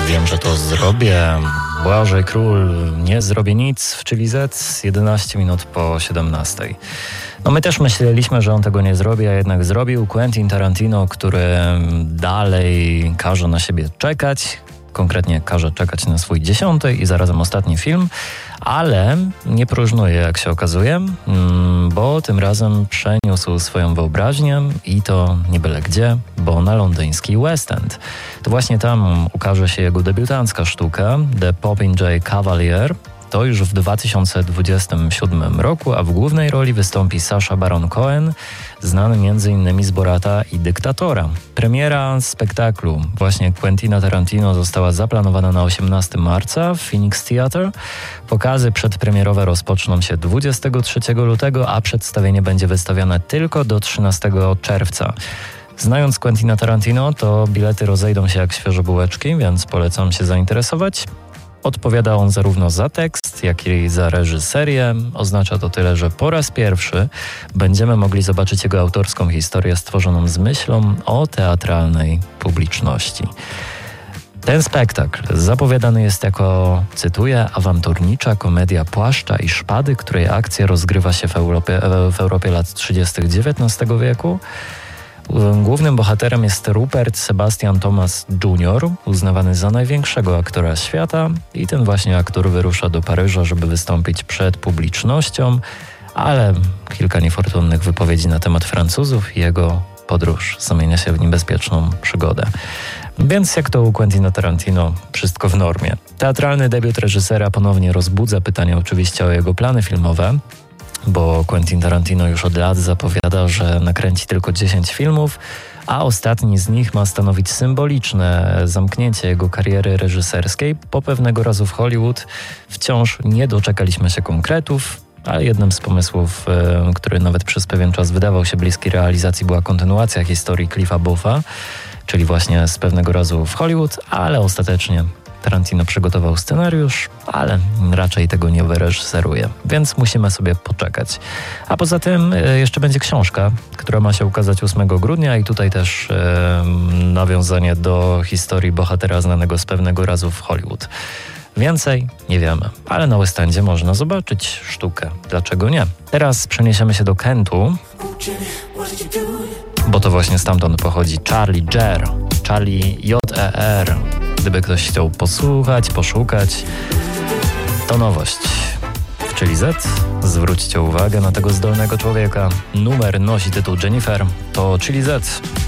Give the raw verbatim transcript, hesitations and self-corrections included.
Wiem, że to zrobię. Błażej Król, nie zrobię nic w Chili Z, jedenaście minut po siedemnastej. No my też myśleliśmy, że on tego nie zrobi, a jednak zrobił. Quentin Tarantino, który dalej każe na siebie czekać, konkretnie każe czekać na swój dziesiąty i zarazem ostatni film, ale nie próżnuje, jak się okazuje, bo tym razem przeniósł swoją wyobraźnię i to nie byle gdzie, bo na londyński West End. To właśnie tam ukaże się jego debiutancka sztuka The Popinjay Cavalier. To już w dwa tysiące dwudziestym siódmym roku, a w głównej roli wystąpi Sacha Baron Cohen, znany m.in. z Borata i Dyktatora. Premiera spektaklu właśnie Quentina Tarantino została zaplanowana na osiemnastego marca w Phoenix Theatre. Pokazy przedpremierowe rozpoczną się dwudziestego trzeciego lutego, a przedstawienie będzie wystawiane tylko do trzynastego czerwca. Znając Quentina Tarantino, to bilety rozejdą się jak świeże bułeczki, więc polecam się zainteresować. Odpowiada on zarówno za tekst, jak i za reżyserię. Oznacza to tyle, że po raz pierwszy będziemy mogli zobaczyć jego autorską historię stworzoną z myślą o teatralnej publiczności. Ten spektakl zapowiadany jest jako, cytuję, awanturnicza komedia płaszcza i szpady, której akcja rozgrywa się w Europie, w Europie lat trzydziestych dziewiętnastego wieku. Głównym bohaterem jest Rupert Sebastian Thomas junior, uznawany za największego aktora świata, i ten właśnie aktor wyrusza do Paryża, żeby wystąpić przed publicznością, ale kilka niefortunnych wypowiedzi na temat Francuzów i jego podróż zamienia się w niebezpieczną przygodę. Więc jak to u Quentina Tarantino, wszystko w normie. Teatralny debiut reżysera ponownie rozbudza pytania oczywiście o jego plany filmowe, bo Quentin Tarantino już od lat zapowiada, że nakręci tylko dziesięć filmów, a ostatni z nich ma stanowić symboliczne zamknięcie jego kariery reżyserskiej. Po pewnego razu w Hollywood wciąż nie doczekaliśmy się konkretów, ale jednym z pomysłów, który nawet przez pewien czas wydawał się bliski realizacji, była kontynuacja historii Cliffa Bootha, czyli właśnie z pewnego razu w Hollywood, ale ostatecznie Tarantino przygotował scenariusz, ale raczej tego nie wyreżyseruje, więc musimy sobie poczekać. A poza tym jeszcze będzie książka, która ma się ukazać ósmego grudnia i tutaj też e, nawiązanie do historii bohatera znanego z pewnego razu w Hollywood. Więcej nie wiemy, ale na West Endzie można zobaczyć sztukę. Dlaczego nie? Teraz przeniesiemy się do Kentu, bo to właśnie stamtąd pochodzi Charlie Jer, Charlie J E R. Gdyby ktoś chciał posłuchać, poszukać, to nowość. W Chili Z zwróćcie uwagę na tego zdolnego człowieka. Numer nosi tytuł Jennifer, to Chili Z.